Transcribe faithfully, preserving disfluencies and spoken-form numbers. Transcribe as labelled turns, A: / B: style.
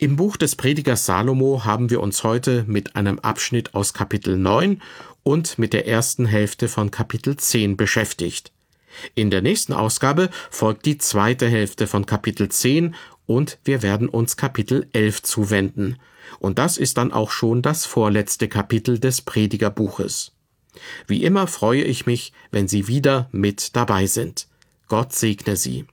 A: Im Buch des Predigers Salomo haben wir uns heute mit einem Abschnitt aus Kapitel neun und mit der ersten Hälfte von Kapitel zehn beschäftigt. In der nächsten Ausgabe folgt die zweite Hälfte von Kapitel zehn und wir werden uns Kapitel elf zuwenden. Und das ist dann auch schon das vorletzte Kapitel des Predigerbuches. Wie immer freue ich mich, wenn Sie wieder mit dabei sind. Gott segne Sie.